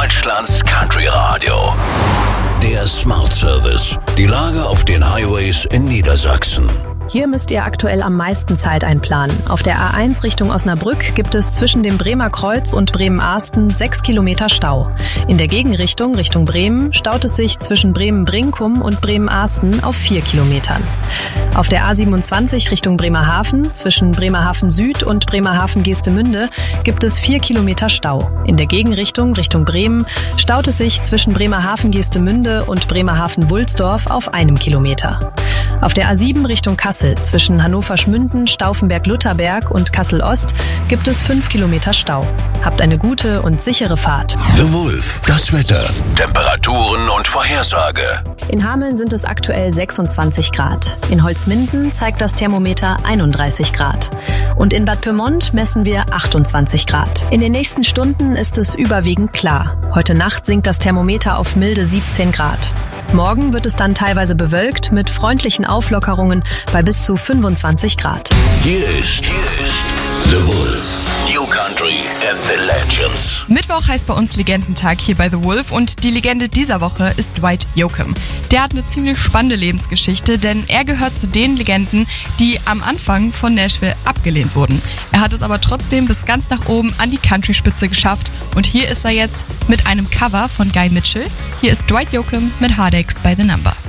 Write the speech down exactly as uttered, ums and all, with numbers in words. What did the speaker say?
Deutschlands Country Radio. Der Smart Service. Die Lage auf den Highways in Niedersachsen. Hier müsst ihr aktuell am meisten Zeit einplanen. Auf der A eins Richtung Osnabrück gibt es zwischen dem Bremer Kreuz und Bremen-Ahsten sechs Kilometer Stau. In der Gegenrichtung Richtung Bremen staut es sich zwischen Bremen-Brinkum und Bremen-Ahsten auf vier Kilometern. Auf der A siebenundzwanzig Richtung Bremerhaven zwischen Bremerhaven Süd und Bremerhaven-Geestemünde gibt es vier Kilometer Stau. In der Gegenrichtung Richtung Bremen staut es sich zwischen Bremerhaven-Geestemünde und Bremerhaven-Wulsdorf auf einem Kilometer. Auf der A sieben Richtung Kassel zwischen Hannover-Schmünden, Stauffenberg-Lutherberg und Kassel-Ost gibt es fünf Kilometer Stau. Habt eine gute und sichere Fahrt. The Wolf, das Wetter, Temperaturen und Vorhersage. In Hameln sind es aktuell sechsundzwanzig Grad. In Holzminden zeigt das Thermometer einunddreißig Grad. Und in Bad Pyrmont messen wir achtundzwanzig Grad. In den nächsten Stunden ist es überwiegend klar. Heute Nacht sinkt das Thermometer auf milde siebzehn Grad. Morgen wird es dann teilweise bewölkt mit freundlichen Auflockerungen bei bis zu fünfundzwanzig Grad. Hier ist, hier ist The Wolf. New Country and the Legends. Mittwoch heißt bei uns Legendentag hier bei The Wolf und die Legende dieser Woche ist Dwight Yoakam. Der hat eine ziemlich spannende Lebensgeschichte, denn er gehört zu den Legenden, die am Anfang von Nashville abgelehnt wurden. Er hat es aber trotzdem bis ganz nach oben an die Country-Spitze geschafft und hier ist er jetzt mit einem Cover von Guy Mitchell. Hier ist Dwight Yoakam mit Heartaches by the Number.